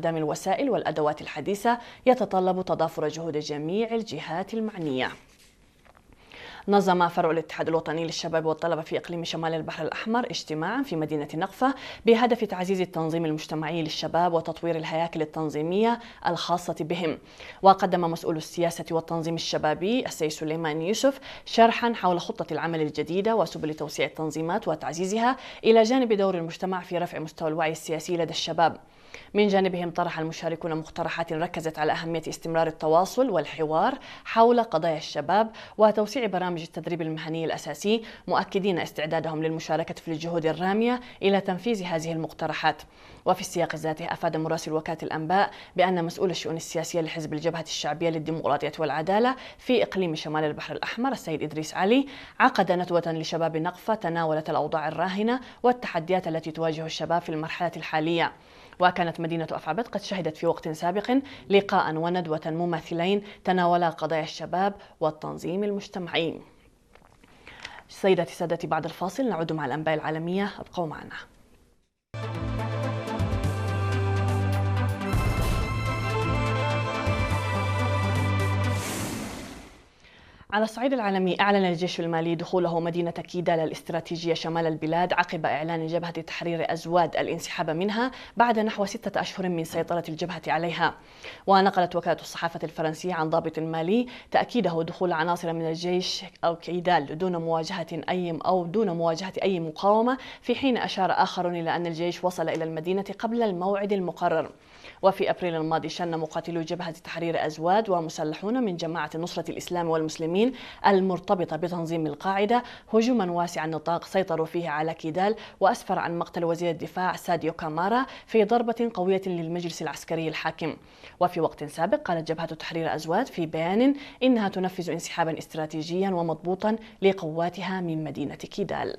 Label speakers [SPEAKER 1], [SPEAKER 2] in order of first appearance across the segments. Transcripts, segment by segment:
[SPEAKER 1] باستخدام الوسائل والأدوات الحديثة يتطلب تضافر جهود جميع الجهات المعنية. نظم فرع الاتحاد الوطني للشباب والطلبة في إقليم شمال البحر الأحمر اجتماعا في مدينة نقفة بهدف تعزيز التنظيم المجتمعي للشباب وتطوير الهياكل التنظيمية الخاصة بهم. وقدم مسؤول السياسة والتنظيم الشبابي السيد سليمان يوسف شرحا حول خطة العمل الجديدة وسبل توسيع التنظيمات وتعزيزها إلى جانب دور المجتمع في رفع مستوى الوعي السياسي لدى الشباب. من جانبهم طرح المشاركون مقترحات ركزت على أهمية استمرار التواصل والحوار حول قضايا الشباب وتوسيع برامج التدريب المهني الأساسي، مؤكدين استعدادهم للمشاركة في الجهود الرامية إلى تنفيذ هذه المقترحات. وفي السياق ذاته أفاد مراسل وكالة الأنباء بأن مسؤول الشؤون السياسية لحزب الجبهة الشعبية للديمقراطية والعدالة في إقليم شمال البحر الأحمر السيد إدريس علي عقد ندوة لشباب نقفة تناولت الأوضاع الراهنة والتحديات التي تواجه الشباب في المرحلة الحالية. وكانت مدينة أفعبت قد شهدت في وقت سابق لقاء وندوة مماثلين تناولا قضايا الشباب والتنظيم المجتمعي. سيداتي سادتي، بعد الفاصل نعود مع الأنباء العالمية، ابقوا معنا. على الصعيد العالمي، أعلن الجيش المالي دخوله مدينة كيدال الاستراتيجية شمال البلاد عقب إعلان جبهة تحرير أزواد الانسحاب منها بعد نحو 6 أشهر من سيطرة الجبهة عليها. ونقلت وكالة الصحافة الفرنسية عن ضابط مالي تأكيده دخول عناصر من الجيش أو كيدال دون مواجهة أي مقاومة، في حين أشار آخرون إلى أن الجيش وصل إلى المدينة قبل الموعد المقرر. وفي أبريل الماضي شن مقاتلو جبهة تحرير أزواد ومسلحون من جماعة نصرة الإسلام والمسلمين المرتبطة بتنظيم القاعدة هجوما واسع النطاق سيطروا فيه على كيدال، وأسفر عن مقتل وزير الدفاع ساديو كامارا في ضربة قوية للمجلس العسكري الحاكم. وفي وقت سابق قالت جبهة تحرير أزواد في بيان إنها تنفذ انسحابا استراتيجيا ومضبوطا لقواتها من مدينة كيدال.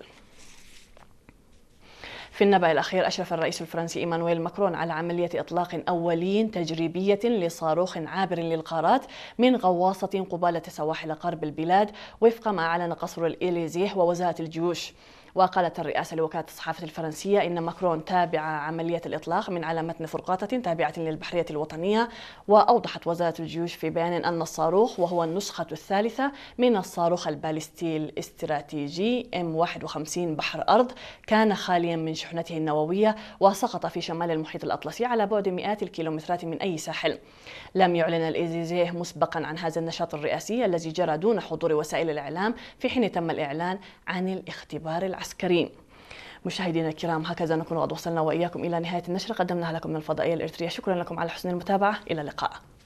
[SPEAKER 1] في النبأ الأخير، أشرف الرئيس الفرنسي إيمانويل ماكرون على عملية إطلاق أولي تجريبية لصاروخ عابر للقارات من غواصة قبالة سواحل غرب البلاد، وفق ما أعلن قصر الإليزيه ووزارة الجيوش. وقالت الرئاسة لوكالة الصحافة الفرنسية إن ماكرون تابع عملية الإطلاق من على متن فرقاطة تابعة للبحرية الوطنية. وأوضحت وزارة الجيوش في بيان أن الصاروخ، وهو النسخة الثالثة من الصاروخ البالستي الاستراتيجي M51 بحر أرض، كان خاليا من شحنته النووية وسقط في شمال المحيط الأطلسي على بعد مئات الكيلومترات من أي ساحل. لم يعلن الإليزيه مسبقا عن هذا النشاط الرئاسي الذي جرى دون حضور وسائل الإعلام، في حين تم الإعلان عن الاختبار العسكري. مشاهدينا الكرام، هكذا نكون قد وصلنا وإياكم إلى نهاية النشرة قدمناها لكم من الفضائية الإريترية. شكرا لكم على حسن المتابعة، إلى اللقاء.